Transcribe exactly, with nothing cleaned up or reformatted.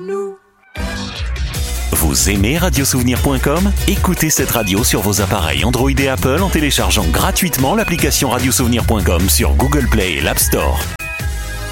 nous. Vous aimez radiosouvenir point com ? Écoutez cette radio sur vos appareils Android et Apple en téléchargeant gratuitement l'application radiosouvenir point com sur Google Play et l'App Store.